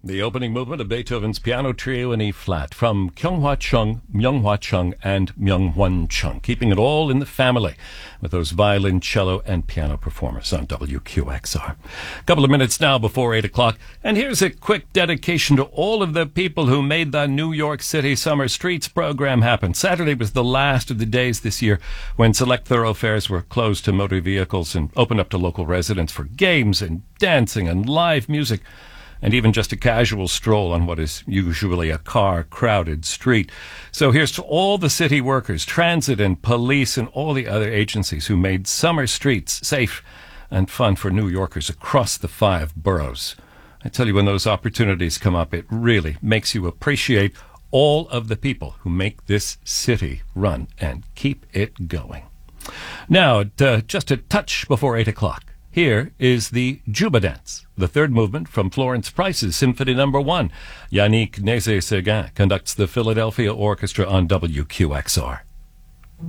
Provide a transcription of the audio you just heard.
The opening movement of Beethoven's Piano Trio in E-flat from Kyung-Hwa Chung, Myung-Hwa Chung, and Myung-Won Chung, keeping it all in the family with those violin, cello, and piano performers on WQXR. Couple of minutes now before 8 o'clock, and here's a quick dedication to all of the people who made the New York City Summer Streets program happen. Saturday was the last of the days this year when select thoroughfares were closed to motor vehicles and opened up to local residents for games and dancing and live music, and even just a casual stroll on what is usually a car-crowded street. So here's to all the city workers, transit and police, and all the other agencies who made summer streets safe and fun for New Yorkers across the 5 boroughs. I tell you, when those opportunities come up, it really makes you appreciate all of the people who make this city run and keep it going. Now, just a touch before 8 o'clock. Here is the Juba Dance, the third movement from Florence Price's Symphony No. 1. Yannick Nézet-Séguin conducts the Philadelphia Orchestra on WQXR.